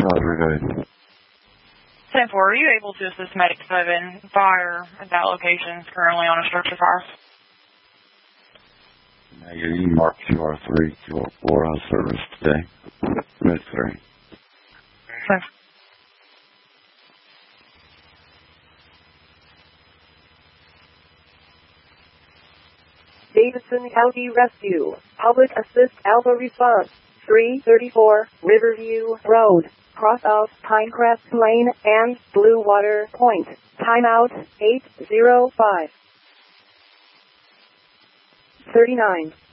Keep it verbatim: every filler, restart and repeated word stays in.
Brigade. ten four, are you able to assist Medic seven fire at that location is currently on a structure fire? Negative, Mark Q R three, Q R four, house service today. Med three. Thanks. Davidson County Rescue. Public Assist Alpha Response. three thirty-four Riverview Road. Cross of Pinecrest Lane and Blue Water Point. Timeout eight zero five. thirty-nine.